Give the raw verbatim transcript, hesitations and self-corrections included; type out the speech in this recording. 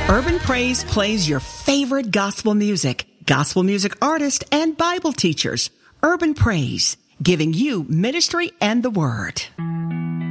Urban Praise plays your favorite gospel music, gospel music artists, and Bible teachers. Urban Praise, giving you ministry and the word.